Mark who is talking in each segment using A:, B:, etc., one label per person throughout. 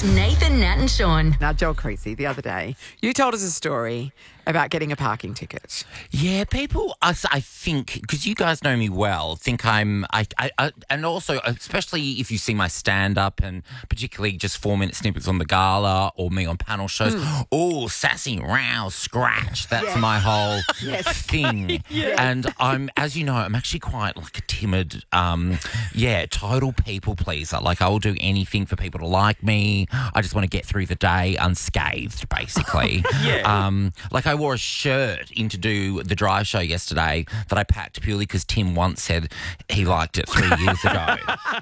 A: Nathan, Nat and Sean.
B: Now, Joel Creasy, the other day, you told us a story about getting a parking ticket.
C: Yeah, people, I think, because you guys know me well, think and also, especially if you see my stand-up and particularly just 4-minute snippets on the gala or me on panel shows, sassy, row, scratch, that's my whole thing. And as you know, I'm actually quite like a timid, total people pleaser. Like, I will do anything for people to like me. I just want to get through the day unscathed, basically. Like, I wore a shirt in to do the drive show yesterday that I packed purely because Tim once said he liked it 3 years ago.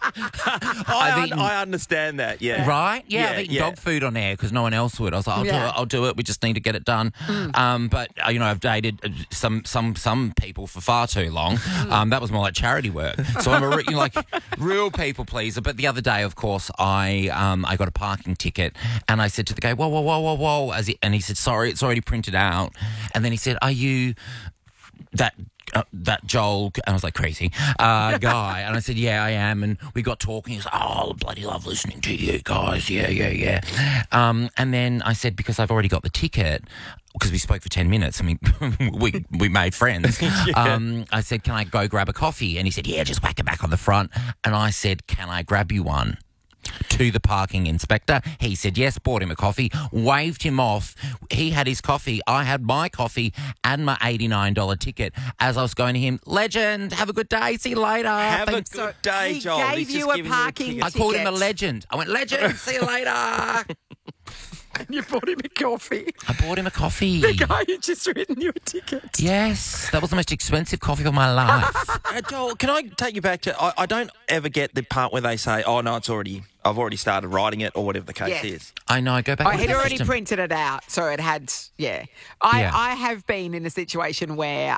D: I understand that, yeah.
C: Right? Yeah, I've eaten dog food on air because no one else would. I was like, I'll do it. We just need to get it done. But, I've dated some people for far too long. That was more like charity work. So I'm a real people pleaser. But the other day, of course, I got a parking ticket and I said to the guy, whoa. And he said, sorry, it's already printed out. And then he said, are you that Joel, and I was like, crazy, guy. And I said, yeah, I am. And we got talking. He was like, I bloody love listening to you guys. Yeah. And then I said, because I've already got the ticket, because we spoke for 10 minutes. I mean, we made friends. I said, can I go grab a coffee? And he said, yeah, just whack it back on the front. And I said, can I grab you one? To the parking inspector. He said yes, bought him a coffee, waved him off. He had his coffee, I had my coffee and my $89 ticket. As I was going to him, legend, have a good day, see you later.
D: Have a good day, Joel.
B: He gave you a parking ticket.
C: I called him a legend. I went, legend, see you later.
B: And you bought him a coffee.
C: I bought him a coffee.
B: The guy who just written you a ticket.
C: Yes, that was the most expensive coffee of my life.
D: Joel, can I take you back to... I don't ever get the part where they say, oh, no, I've already started writing it or whatever the case is.
C: I know, go back to
B: he'd
C: the
B: already
C: system.
B: printed it out, so it had, I have been in a situation where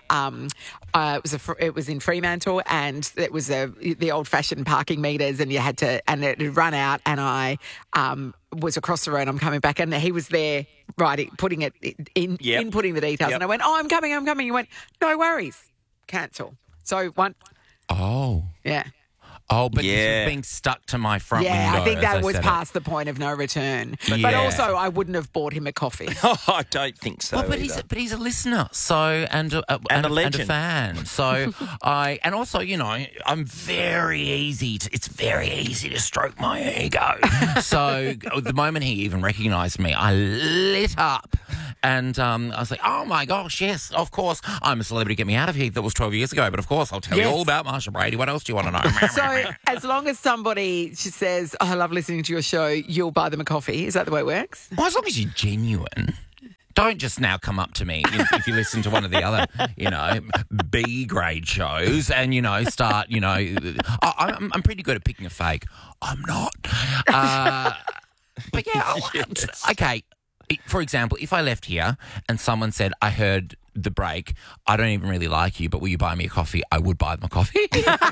B: it was in Fremantle and it was the old-fashioned parking meters and it had run out and I was across the road, I'm coming back, and he was there putting it inputting the details. And I went, I'm coming. He went, no worries, cancel. So one.
C: Oh.
B: Yeah.
C: Oh, but this was being stuck to my front window.
B: Yeah, I think that was past the point of no return. But also, I wouldn't have bought him a coffee.
D: I don't think so.
C: But he's a listener, so and a legend. And a fan. So and also, I'm very easy. It's very easy to stroke my ego. So the moment he even recognised me, I lit up. And I was like, oh, my gosh, yes, of course. I'm a celebrity, get me out of here. That was 12 years ago. But, of course, I'll tell you all about Marsha Brady. What else do you want to know?
B: So as long as somebody says, I love listening to your show, you'll buy them a coffee. Is that the way it works?
C: Well, as long as you're genuine. Don't just now come up to me if you listen to one of the other, B-grade shows and, start, I'm pretty good at picking a fake. I'm not. But, yeah, okay. For example, if I left here and someone said, I heard the break, I don't even really like you, but will you buy me a coffee? I would buy them a coffee.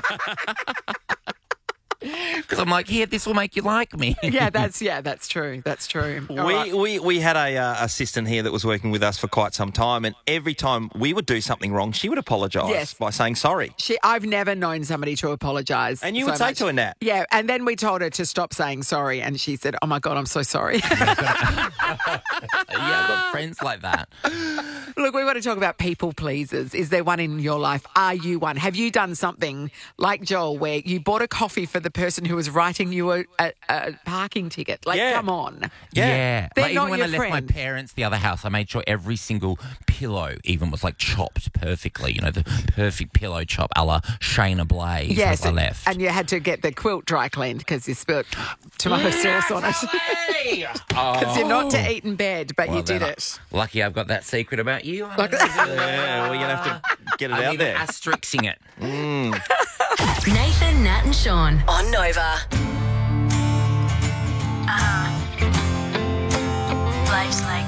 C: Because I'm like, this will make you like me.
B: That's true. That's true.
D: We had a assistant here that was working with us for quite some time, and every time we would do something wrong, she would apologise by saying sorry.
B: I've never known somebody to apololise.
D: And you would say to her, Nat.
B: Yeah, and then we told her to stop saying sorry, and she said, oh my God, I'm so sorry.
C: I've got friends like that.
B: Look, we want to talk about people pleasers. Is there one in your life? Are you one? Have you done something like Joel where you bought a coffee for the person who was writing you a parking ticket? Come on.
C: Yeah.
B: They're not
C: even when
B: your
C: I left
B: friend.
C: my parents the other house, I made sure every single pillow even was chopped perfectly. The perfect pillow chop a la Shayna Blaze as I left.
B: And you had to get the quilt dry cleaned because you spilled tomato sauce on it. Because you're not to eat in bed, but you did it.
C: Lucky I've got that secret about you.
D: We're going to have to get it out there.
C: Asterixing it.
A: Nathan, Nat and Sean on Nova.
E: Life's like